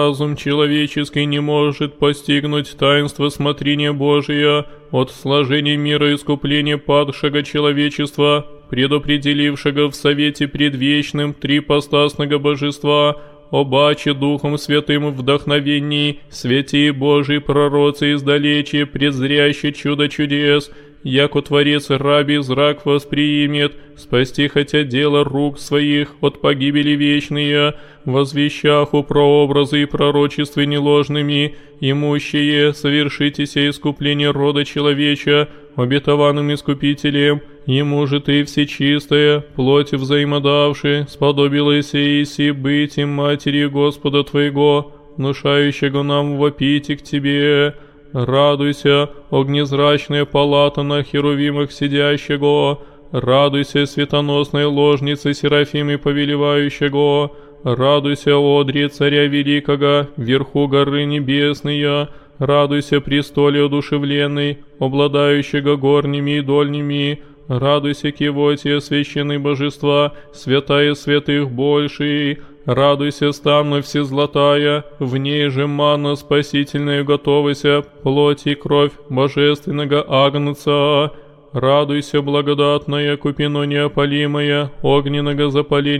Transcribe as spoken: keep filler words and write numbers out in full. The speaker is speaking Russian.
Разум человеческий не может постигнуть таинство смотрения Божия от сложения мира искупления падшего человечества, предопределившего в совете предвечным трипостасного божества, обаче Духом Святым вдохновении, святые Божии пророцы издалече, презряще чудо чудес, яко Творец раби зрак восприимет, спасти хотя дело рук своих от погибели вечные, возвещаху прообразы и пророчества неложными, имущие совершитеся искупление рода человеча, обетованным искупителем, ему же ты всечистая, плоть взаимодавши, сподобилась иси быть им матери Господа твоего, внушающего нам вопить к тебе. Радуйся, огнезрачная палата на херувимах сидящего, радуйся, светоносная ложница Серафимы повелевающего, радуйся, одри царя великого, вверху горы небесные, радуйся, престоле одушевленный, обладающего горними и дольними, радуйся, кивоте священной божества, святая святых больший, радуйся, станна всезлатая, в ней же манна спасительная готовася, плоть и кровь божественного агнца. Радуйся, благодатная, купино неопалимая, огненного запаления